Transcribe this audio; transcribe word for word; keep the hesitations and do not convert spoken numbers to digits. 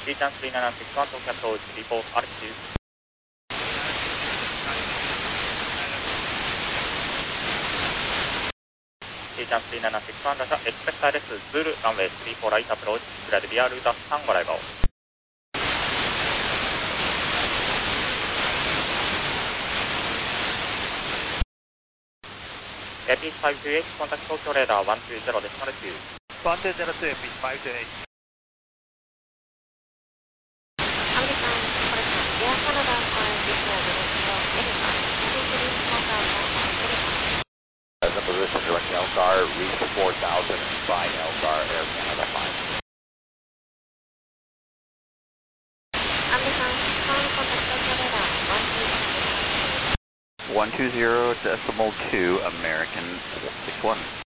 C ちゃんさんななろくいち東京アプローチ、リポートアルティチュード。C ちゃんさんななろくいちダシャ、エクスペクターです。ズール、ランウェイさんじゅうよんライトアプローチ、クラデビアルータさんご来場。エーピーごにはち、コンタクト東京レーダーいちにゼロです。マルチュー。 いちにゼロに エーピーごにはち。 As a position direct L C A R, reach four thousand by L C A R, Air Canada five. one two zero decimal two American six one.